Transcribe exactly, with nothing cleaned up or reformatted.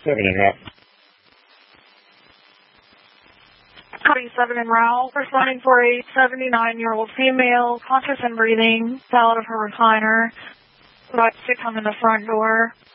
Seven in route. Copy seven in route. Responding for a seventy-nine-year-old female, conscious and breathing, fell out of her recliner. About to come in the front door.